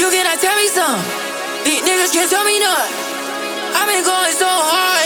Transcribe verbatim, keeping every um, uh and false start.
you cannot tell me something. These niggas can't tell me nothing. I've been going so hard.